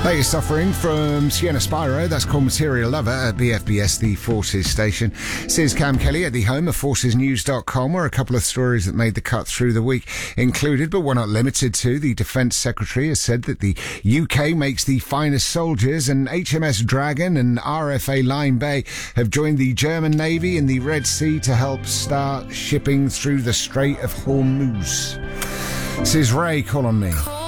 Latest suffering from Sienna Spiro, that's called Material Lover at BFBS, the Forces station. Says Cam Kelly at the home of forcesnews.com, where a couple of stories that made the cut through the week included, but were not limited to. The Defence Secretary has said that the UK makes the finest soldiers, and HMS Dragon and RFA Line Bay have joined the German Navy in the Red Sea to help start shipping through the Strait of Hormuz. Says Ray, call on me.